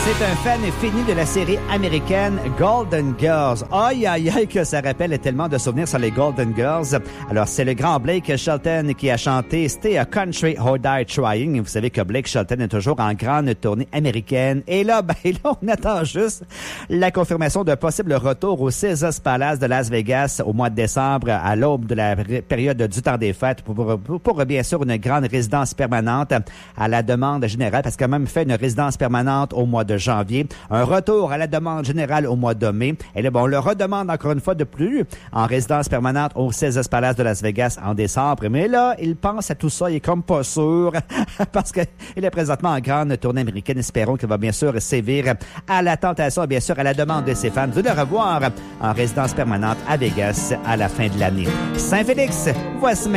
C'est un fan fini de la série américaine Golden Girls. Aïe, aïe, aïe, que ça rappelle tellement de souvenirs sur les Golden Girls. Alors, c'est le grand Blake Shelton qui a chanté Stay a Country or Die Trying. Vous savez que Blake Shelton est toujours en grande tournée américaine. Et là, on attend juste la confirmation d'un possible retour au Caesars Palace de Las Vegas au mois de décembre, à l'aube de la période du temps des fêtes, pour bien sûr une grande résidence permanente à la demande générale, parce qu'il a même fait une résidence permanente au mois de janvier, un retour à la demande générale au mois de mai. Et là, on le redemande encore une fois de plus en résidence permanente au Caesars Palace de Las Vegas en décembre. Mais là, il pense à tout ça, il est comme pas sûr, parce qu'il est présentement en grande tournée américaine. Espérons qu'il va bien sûr sévir à la tentation, bien sûr à la demande de ses fans de le revoir en résidence permanente à Vegas à la fin de l'année. Saint-Félix, voici